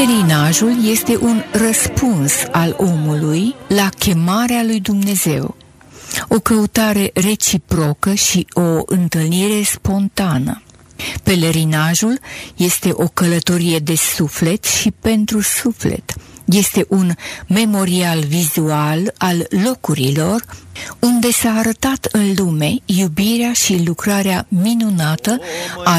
Pelerinajul este un răspuns al omului la chemarea lui Dumnezeu, o căutare reciprocă și o întâlnire spontană. Pelerinajul este o călătorie de suflet și pentru suflet. Este un memorial vizual al locurilor unde s-a arătat în lume iubirea și lucrarea minunată a